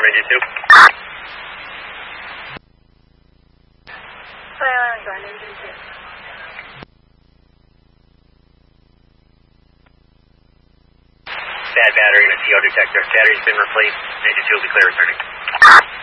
engine 2. Fire alarm gun, engine 2. Bad battery in a CO detector. Battery's been replaced. Engine 2 will be clear returning.